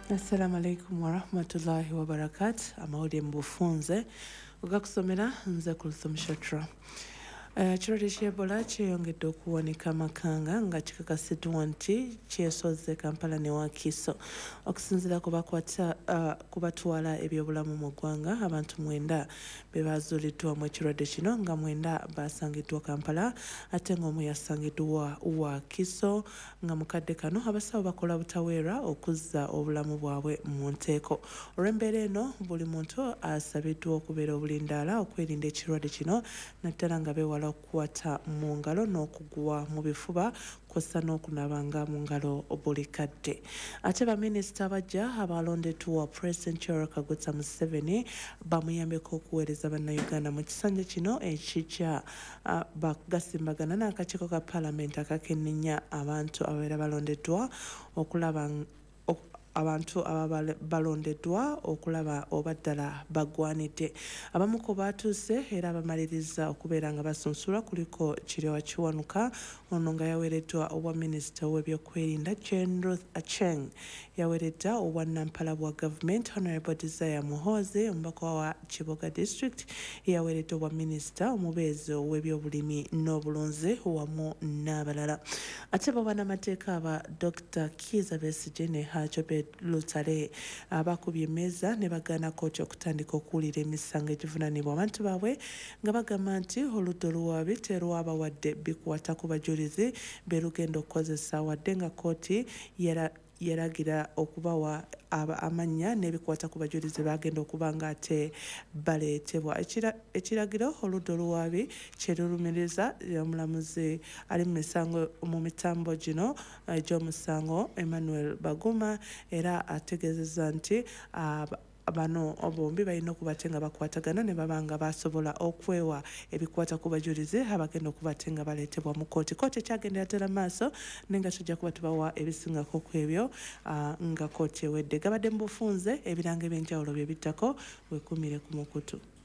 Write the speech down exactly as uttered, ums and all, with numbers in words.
Assalamu alaikum wa rahmatullahi wa barakatuh. Amawulire mu bufunze ogakusomera nze Kulthum Shatra. Ekirwadde kya Ebola kyeyongedde okuwanika amakanga nga kikakasiddwa nti kyesoze Kampala ne Wakiso. Okusinziira ku bakwata uh, kubatwala ebyobulamu mu ggwanga, abantu mwenda be baazuuliddwa mu ekirwadde kino nga mwenda baasangiddwa Kampala ate ng'omu yasangiddwa Wakiso, nga mukadde kano abasawo bakola butaweerwa okuzza obulamu bwabwe mu nteeko. Olw'embeera eno, buli muntu asabiddwa okubeera obulindaala okwerinda ekirwadde kino naddala nga beewala okukwata mu ngalo n'okugwa mu bifuba kw'ossa n'okunaabanga mu ngalo buli kadde. Ate baminisita abajja abalondeddwa President Yoweri Kaguta Museveni bamuyambeko okuweereza bannayuganda mu kisanja kino ekijja uh, bagasimbagana n'akakiiko ka Paalamenti akakenneenya abantu ababeera balondeddwa okulaba abantu ababa balondeddwa okulaba oba ddala baggwanidde. Abamu ku baatuuse era abamaliriza okubeera nga basunsulwa kuliko Kiryowa Kiwanuka, ono nga yaweereddwa obwa minisita w'ebyokwerinda Jane Ruth Aceng, yaweeredda obwa Nampala bwa gavumenti Honorable Desire Muhoozi, omubaka wa Kiboga District, yaweeredde obwa minisita omubeezi ow'ebyobulimi n'obulunzi wamu n'abalala. Ate bo bannamateeka aba Doctor Kizza Besigye ne Hajji Obed Lutale abakubye emmeeza ne bagaana kkooti okutandika okuwulira emisango egivunaanibwa abantu baabwe nga bagamba nti oludda oluwaabi terwabawadde bikwata ku bajulizi be lugenda okukozesa wadde nga kkooti yara yaragira okubawa amannya n'ebikwata ku bajulizi bagenda okuba nga ate baleetebwa. Ekiragiro oludda oluwaabi kyerulumiriza omulamuzi ali mu misango mu mitambo gino egy'omusango Emmanuel Baguma era ategeezezza nti bano bombi balina okuba ate nga bakwatagana ne baba nga basobola okwewa ebikwata ku bajulizi abagenda okuba ate nga baleetebwa mu kkooti. Kkooti ekyagendera ddala maaso naye nga tujja kuba tubawa ebisingako ku ebyo uh, nga kkooti ewedde. Gabadde mu bufunze, ebirango eby'enjawulo bye bittako, weekuumire ku mukutu.